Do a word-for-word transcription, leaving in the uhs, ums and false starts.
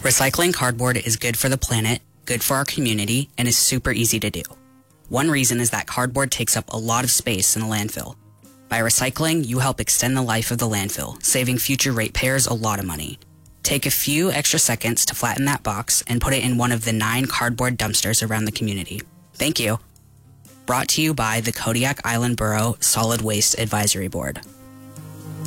Recycling cardboard is good for the planet, good for our community, and is super easy to do. One reason is that cardboard takes up a lot of space in a landfill. By recycling, you help extend the life of the landfill, saving future ratepayers a lot of money. Take a few extra seconds to flatten that box and put it in one of the nine cardboard dumpsters around the community. Thank you. Brought to you by the Kodiak Island Borough Solid Waste Advisory Board.